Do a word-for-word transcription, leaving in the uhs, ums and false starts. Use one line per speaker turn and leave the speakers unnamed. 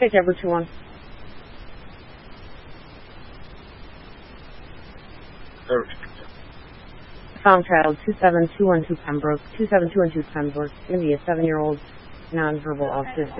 Take Edward two one. Found child two seven two one two Pembroke, two seven two one two Pembroke, going to be a seven-year-old nonverbal autistic.